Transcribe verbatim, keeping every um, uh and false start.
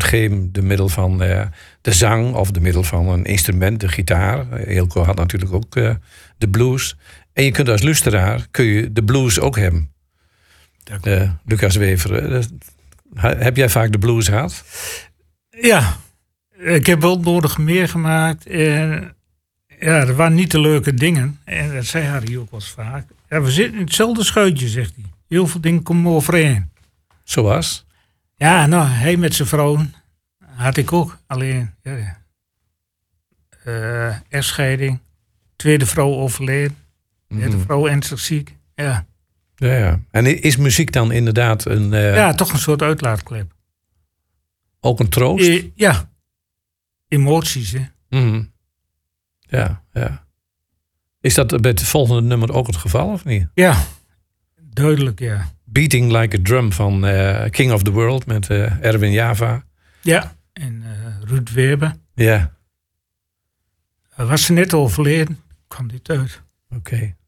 geen de middel van uh, de zang of de middel van een instrument, de gitaar. Eelco had natuurlijk ook uh, de blues. En je kunt als luisteraar kun je de blues ook hebben. Uh, Lucas Wever, uh, heb jij vaak de blues gehad? Ja, ik heb wel nodig meer gemaakt. En ja, dat waren niet de leuke dingen. En dat zei Harry ook wel eens vaak. Ja, we zitten in hetzelfde schuitje, zegt hij. Heel veel dingen komen overeen. Zoals? Ja, nou, hij met zijn vrouw had ik ook. Alleen, ja, uh, echtscheiding. Tweede vrouw overleden. Mm-hmm. Derde vrouw ernstig ziek. Ja. Ja, ja. En is muziek dan inderdaad een... Uh... Ja, toch een soort uitlaatklep. Ook een troost? E- ja. Emoties, hè. Mm-hmm. Ja, ja. Is dat bij het volgende nummer ook het geval, of niet? Ja, duidelijk, ja. Beating Like a Drum van uh, King of the World met uh, Erwin Java. Ja, en uh, Ruud Weber. Ja. Hij was ze net overleden, kwam dit uit. Oké. Okay.